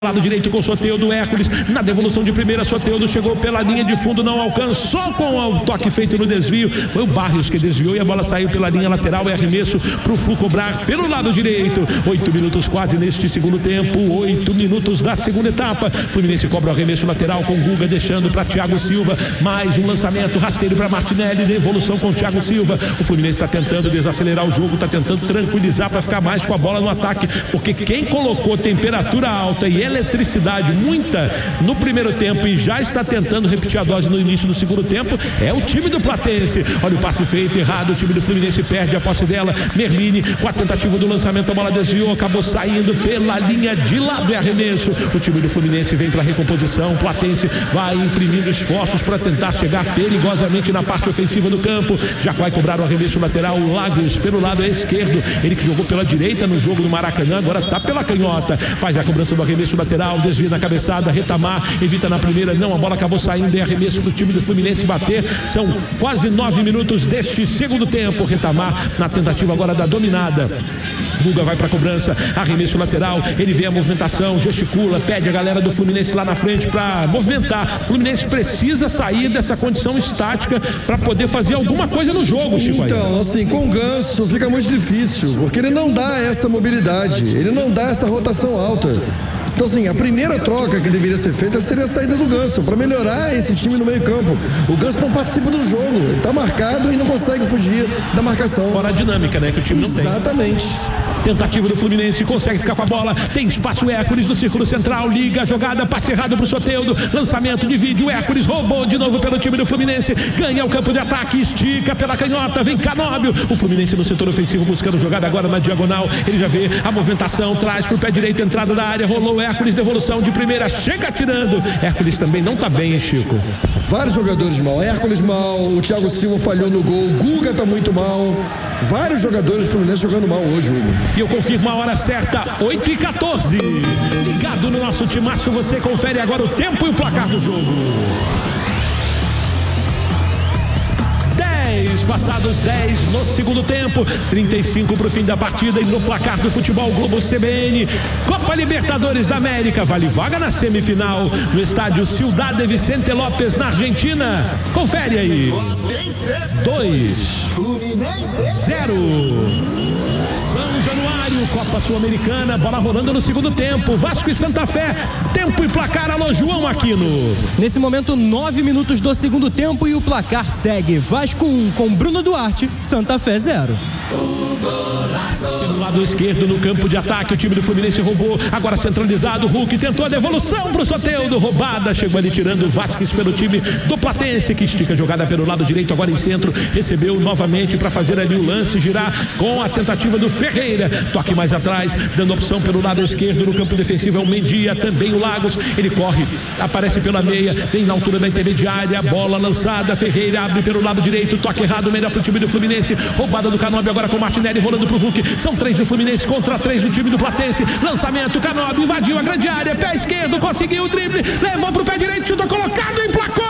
Lado direito com Soteldo, Hércules na devolução de primeira. Soteldo chegou pela linha de fundo, não alcançou com o toque feito no desvio. Foi o Barrios que desviou e a bola saiu pela linha lateral. É arremesso para o Flu cobrar pelo lado direito. 8 minutos quase neste segundo tempo, 8 minutos da segunda etapa. Fluminense cobra o arremesso lateral com Guga, deixando para Thiago Silva. Mais um lançamento rasteiro para Martinelli, devolução com Thiago Silva. O Fluminense está tentando desacelerar o jogo, está tentando tranquilizar para ficar mais com a bola no ataque, porque quem colocou temperatura alta e eletricidade muita no primeiro tempo e já está tentando repetir a dose no início do segundo tempo é o time do Platense. Olha o passe feito errado, o time do Fluminense perde a posse dela. Merlini com a tentativa do lançamento, a bola desviou, acabou saindo pela linha de lado. É arremesso, o time do Fluminense vem para a recomposição. O Platense vai imprimindo esforços para tentar chegar perigosamente na parte ofensiva do campo. Já vai cobrar o arremesso lateral, o Lagos pelo lado esquerdo, ele que jogou pela direita no jogo do Maracanã, agora está pela canhota, faz a cobrança do arremesso lateral, desvia na cabeçada, Retamar evita na primeira, não, a bola acabou saindo. É arremesso para o time do Fluminense bater. São quase 9 minutos deste segundo tempo. Retamar na tentativa agora da dominada. Guga vai para a cobrança, arremesso lateral, ele vê a movimentação, gesticula, pede a galera do Fluminense lá na frente para movimentar. O Fluminense precisa sair dessa condição estática para poder fazer alguma coisa no jogo, Chico. Então, assim, com o Ganso fica muito difícil, porque ele não dá essa mobilidade, ele não dá essa rotação alta. Então, assim, a primeira troca que deveria ser feita seria a saída do Ganso, para melhorar esse time no meio campo. O Ganso não participa do jogo, está marcado e não consegue fugir da marcação. Fora a dinâmica, né, que o time não tem. Exatamente. Tentativa do Fluminense, consegue ficar com a bola, tem espaço, Hércules no círculo central, liga a jogada, passe errado pro Soteldo, lançamento de vídeo, Hércules roubou de novo pelo time do Fluminense, ganha o campo de ataque, estica pela canhota, vem Canóbio, o Fluminense no setor ofensivo buscando jogada agora na diagonal, ele já vê a movimentação, traz pro pé direito, entrada da área, rolou Hércules, devolução de primeira, chega atirando, Hércules também não tá bem, hein, Chico? Vários jogadores mal, Hércules mal, o Thiago Silva falhou no gol, Guga tá muito mal, vários jogadores do Fluminense jogando mal hoje, Hugo. E eu confirmo a hora certa, 8h14. Ligado no nosso timaço, você confere agora o tempo e o placar do jogo. 10 passados 10 no segundo tempo, 35 para o fim da partida. E no placar do Futebol Globo CBN, Copa Libertadores da América, vale vaga na semifinal no estádio Ciudad de Vicente López, na Argentina. Confere aí. 2-0 São Januário, Copa Sul-Americana, bola rolando no segundo tempo, Vasco e Santa Fé, tempo e placar, alô João Aquino. Nesse momento, 9 minutos do segundo tempo e o placar segue, Vasco 1 com Bruno Duarte, Santa Fé 0. Pelo lado esquerdo no campo de ataque, o time do Fluminense roubou, agora centralizado, Hulk tentou a devolução pro Soteldo, roubada, chegou ali tirando o Vasquez pelo time do Platense, que estica a jogada pelo lado direito, agora em centro, recebeu novamente para fazer ali o lance, girar com a tentativa do Ferreira, toque mais atrás, dando opção pelo lado esquerdo no campo defensivo, é o Mendia, também o Lagos, ele corre, aparece pela meia, vem na altura da intermediária, bola lançada, Ferreira abre pelo lado direito, toque errado, melhor pro time do Fluminense, roubada do Canóbio agora com Martinelli rolando pro Hulk, são 3 do Fluminense contra 3 do time do Platense, lançamento, Canóbio invadiu a grande área, pé esquerdo, conseguiu o drible, levou pro pé direito, chutou colocado, emplacou!